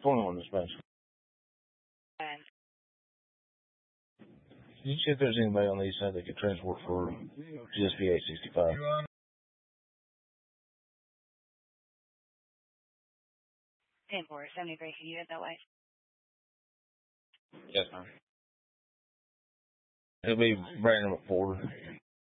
21 dispatch. And Did you see if there's anybody on the east side that could transport for GSP 865? 10-4, 73, can you head that way? Yes, ma'am. It'll be bringing them at 4.